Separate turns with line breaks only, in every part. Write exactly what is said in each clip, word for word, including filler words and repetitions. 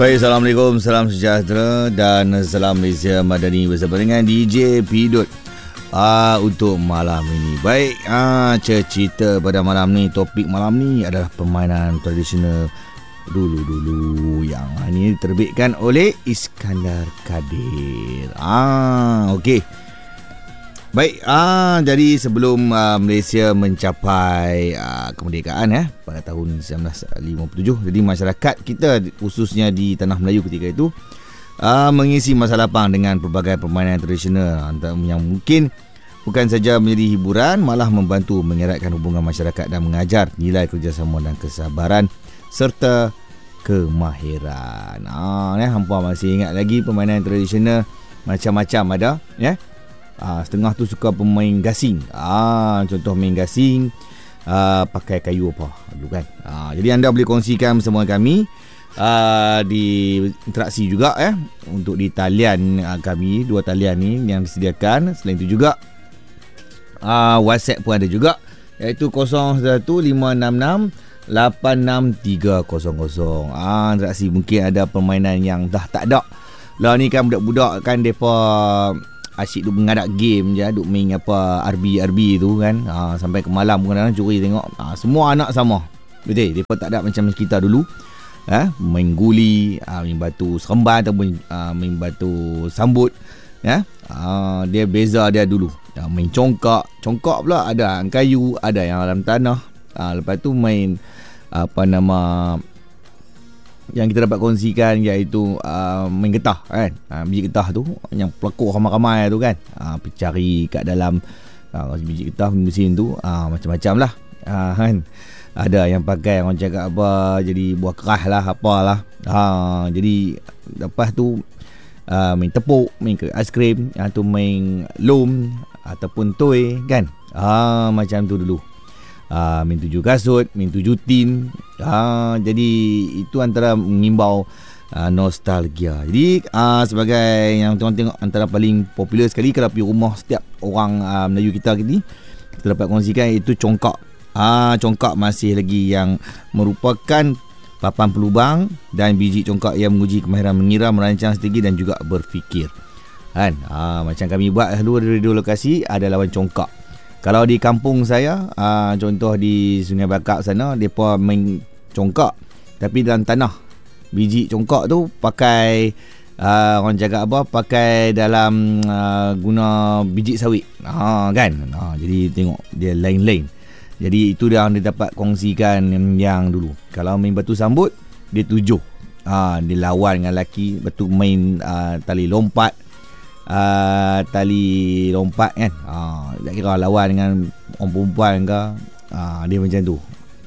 Baik, Assalamualaikum, salam sejahtera dan salam Malaysia Madani bersama dengan D J Pidut ah, untuk malam ini. Baik, ah, cerita pada malam ni, topik malam ni adalah permainan tradisional dulu-dulu yang ini diterbitkan oleh Iskandar Kadir. Ah, okey. Baik, ah, jadi sebelum ah, Malaysia mencapai ah, kemerdekaan eh, pada tahun sembilan belas lima puluh tujuh, jadi masyarakat kita khususnya di Tanah Melayu ketika itu ah, mengisi masa lapang dengan pelbagai permainan tradisional yang mungkin bukan saja menjadi hiburan, malah membantu mengeratkan hubungan masyarakat dan mengajar nilai kerjasama dan kesabaran serta kemahiran. Ah, eh, hampa masih ingat lagi permainan tradisional macam-macam ada, ya. Ah, setengah tu suka pemain gasing. Ah, contoh main gasing ah, pakai kayu apa dulu kan. Ah, jadi anda boleh kongsikan bersama kami ah, di interaksi juga eh untuk di talian ah, kami, dua talian ni yang disediakan. Selain itu juga ah, WhatsApp pun ada juga, iaitu kosong satu lima enam enam lapan enam tiga kosong kosong. Ah, interaksi mungkin ada permainan yang dah tak ada. Lah ni kan budak-budak kan depa asyik duk mengadap game je, duk main apa R B R B tu kan. Ha, sampai ke malam kadang-kadang curi tengok. Ha, semua anak sama. Betul, depa tak ada macam kita dulu. Ha, main guli, ha, main batu seremban ataupun ha, main batu sambut. Ya. Ha, dia beza dia dulu. Ha, main congkak, congkak pula ada yang kayu, ada yang dalam tanah. Ha, lepas tu main apa nama yang kita dapat kongsikan, iaitu uh, main getah kan. Uh, biji getah tu yang pelakuk ramai-ramai tu kan. Uh, pergi cari kat dalam uh, biji getah mesin tu uh, macam-macam lah. Uh, kan. Ada yang pakai orang cakap apa, jadi buah keras lah, apalah. Uh, jadi lepas tu uh, main tepuk, main ke aiskrim, atau main lom ataupun toy kan. Uh, macam tu dulu. Uh, main tujuh kasut, main tujuh tin. Uh, jadi itu antara mengimbau uh, nostalgia. Jadi uh, sebagai yang tuan tengok, antara paling popular sekali kalau pergi rumah setiap orang uh, Melayu kita ni, kita dapat kongsikan itu congkak. Uh, congkak masih lagi yang merupakan papan pelubang dan biji congkak yang menguji kemahiran mengira, merancang strategi dan juga berfikir. Kan? Uh, macam kami buat dulu di dua lokasi ada lawan congkak. Kalau di kampung saya, uh, contoh di Sungai Bakap sana, mereka main congkak tapi dalam tanah. Biji congkak tu pakai uh, orang cakap apa, pakai dalam uh, guna biji sawit. Ha, kan? Ha, jadi tengok dia lain-lain. Jadi itu dah dia dapat kongsikan yang dulu. Kalau main batu sambut, dia tujuh. Ha, dia lawan dengan lelaki, batu main uh, tali lompat. Uh, tali lompat kan. uh, Tak kira lawan dengan orang perempuan ke, uh, dia macam tu.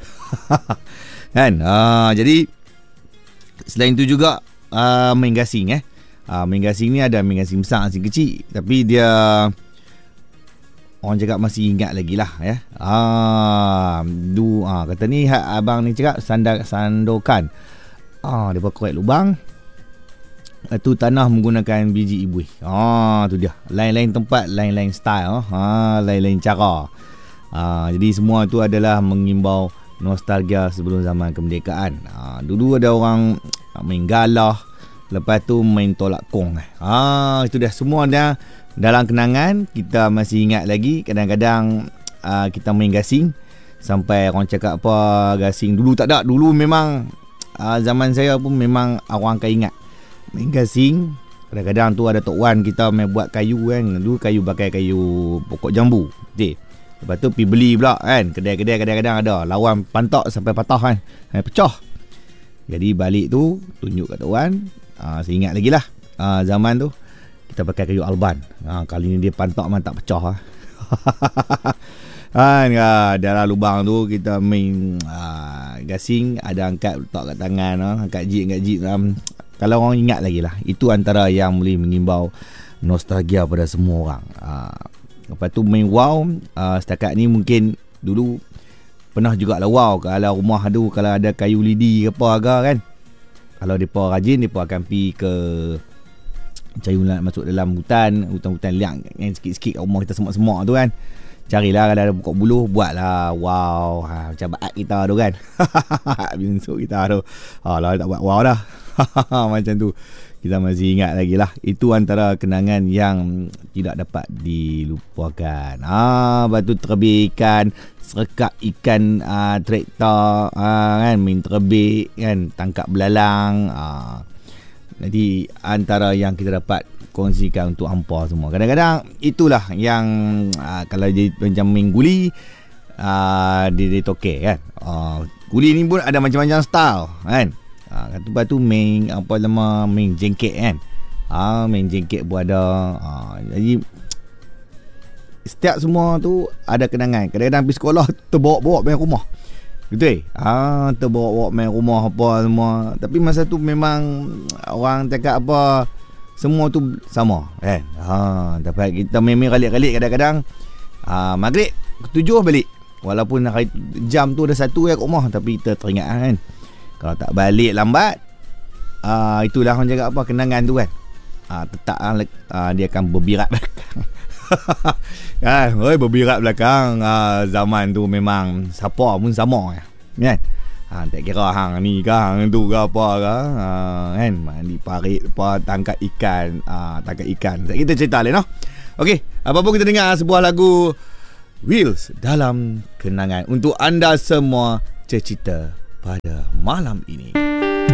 Kan. uh, Jadi selain tu juga uh, main gasing eh. uh, Main gasing ni ada main gasing besar, gasing kecil, tapi dia orang cakap masih ingat lagi lah ya. uh, du, uh, Kata ni abang ni cakap sandak, sandokan. uh, Dia korek lubang, itu tanah menggunakan biji ibuih. Ah, tu dia. Lain-lain tempat, lain-lain style, ha, lain-lain cara. Ah, jadi semua tu adalah mengimbau nostalgia sebelum zaman kemerdekaan. Ah, dulu ada orang main galah, lepas tu main tolak kong. Ah, itu dah semua dah dalam kenangan. Kita masih ingat lagi. Kadang-kadang ah, kita main gasing sampai orang cakap apa, gasing dulu tak ada. Dulu memang ah, zaman saya pun memang orang akan ingat main gasing. Kadang-kadang tu ada tok wan kita main buat kayu kan. Dulu kayu pakai kayu pokok jambu. Okay. Lepas tu pergi beli pula kan. Kedai-kedai kadang-kadang ada lawan pantak sampai patah kan. Ha, pecah. Jadi balik tu tunjuk kat tok wan. Ha, saya ingat lagi lah. Ha, zaman tu kita pakai kayu alban. Ha, kali ni dia pantak memang tak pecah. Ha. Kan, ha, dalam lubang tu kita main ha, gasing. Ada angkat letak kat tangan. Ha, angkat jik, angkat jik. Ha, kalau orang ingat lagi lah, itu antara yang boleh mengimbau nostalgia pada semua orang. Uh, lepas tu main wow. uh, Setakat ni mungkin dulu pernah juga lah wow. Kalau rumah tu kalau ada kayu lidi ke apa agak kan, kalau mereka rajin, mereka akan pergi ke cari ulat masuk dalam hutan, hutan-hutan liang yang sikit-sikit rumah kita semak-semak tu kan. Carilah kalau ada pokok buluh, buatlah wow, ha, macam baat kita tu kan. Binsuk kita tu. Ha, lah tak buat wow dah. Macam tu. Kita masih ingat lagi lah. Itu antara kenangan yang tidak dapat dilupakan. Ah, batu terbih ikan, serkap ikan ah, traktor, ah, kan, main terbih kan, tangkap belalang. Ah. Jadi antara yang kita dapat kongsikan untuk hampa semua. Kadang-kadang itulah yang ah, kalau jadi macam main guli, ah, dia, dia toke kan. Ah, guli ni pun ada macam-macam style kan. Ha, kan tu lepas tu main apa nama main jengkek kan. Ah ha, main jengkek pun ada. Ha, jadi setiap semua tu ada kenangan. Kadang-kadang pergi sekolah terbawa-bawa main rumah. Betul? Ah ha, terbawa-bawa main rumah apa semua. Tapi masa tu memang orang cakap apa semua tu sama kan. Ha, tapi kita main kalik-kalik kadang-kadang ah ha, maghrib tujuh balik. Walaupun hari, jam tu ada satu ya kat rumah tapi kita teringat kan. Kalau tak balik lambat, uh, itulah orang cakap apa, kenangan tu kan. Uh, tetap uh, dia akan berbirak belakang. Kan, oi berbirak belakang. Uh, zaman tu memang siapa pun sama kan. Ha, tak kira hang ni ke hang tu ke apa ke. Uh, kan, mandi parit apa, tangkap ikan, uh, tangkap ikan. Kita cerita lain noh. Okey, apa pun kita dengar sebuah lagu Wheels dalam kenangan untuk anda semua cerita pada malam ini.